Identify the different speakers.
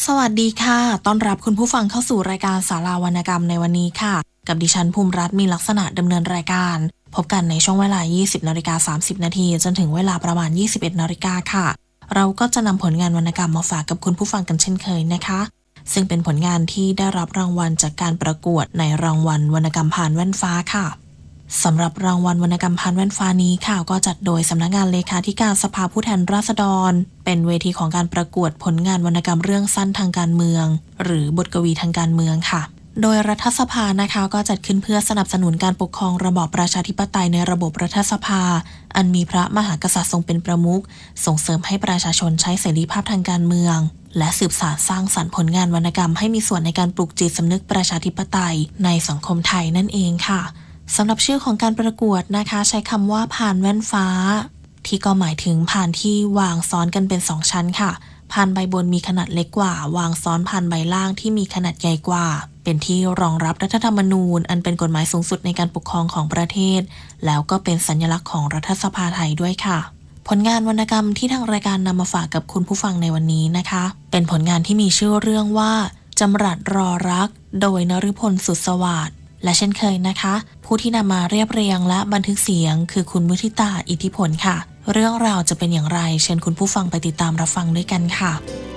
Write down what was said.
Speaker 1: สวัสดีค่ะต้อนรับคุณผู้ฟังเข้าสู่รายการศาลาวรรณกรรมในวันนี้ค่ะกับดิฉันภูมิรัตน์มีลักษณะดำเนินรายการพบกันในช่วงเวลา 20:30 นาทีจนถึงเวลาประมาณ 21 นาฬิกาค่ะเราก็จะนำผลงานวรรณกรรมมาฝากกับคุณผู้ฟังกันเช่นเคยนะคะซึ่งเป็นผลงานที่ได้รับรางวัลจากการประกวดในรางวัลวรรณกรรมผ่านแว่นฟ้าค่ะสำหรับรางวัลวรรณกรรมผ่านแว่นฟ้านี้ค่ะก็จัดโดยสำนักงานเลขาธิการสภาผู้แทนราษฎรเป็นเวทีของการประกวดผลงานวรรณกรรมเรื่องสั้นทางการเมืองหรือบทกวีทางการเมืองค่ะโดยรัฐสภานะคะก็จัดขึ้นเพื่อสนับสนุนการปกครองระบอบประชาธิปไตยในระบบรัฐสภาอันมีพระมหากษัตริย์ทรงเป็นประมุขส่งเสริมให้ประชาชนใช้เสรีภาพทางการเมืองและสืบสานสร้างสรรค์ผลงานวรรณกรรมให้มีส่วนในการปลุกจิตสำนึกประชาธิปไตยในสังคมไทยนั่นเองค่ะสำหรับชื่อของการประกวดนะคะใช้คำว่าผ่านแว่นฟ้าที่ก็หมายถึงผ่านที่วางซ้อนกันเป็น2ชั้นค่ะผ่านใบบนมีขนาดเล็กกว่าวางซ้อนผ่านใบล่างที่มีขนาดใหญ่กว่าเป็นที่รองรับรัฐธรรมนูญอันเป็นกฎหมายสูงสุดในการปกครองของประเทศแล้วก็เป็นสัญลักษณ์ของรัฐสภาไทยด้วยค่ะผลงานวรรณกรรมที่ทางรายการนำมาฝากกับคุณผู้ฟังในวันนี้นะคะเป็นผลงานที่มีชื่อเรื่องว่าจำรัดรอรักโดยนฤพลสุดสวัสดิ์และเช่นเคยนะคะผู้ที่นำมาเรียบเรียงและบันทึกเสียงคือคุณมุทิตาอิทธิพลค่ะเรื่องราวจะเป็นอย่างไรเชิญคุณผู้ฟังไปติดตามรับฟังด้วยกันค่ะ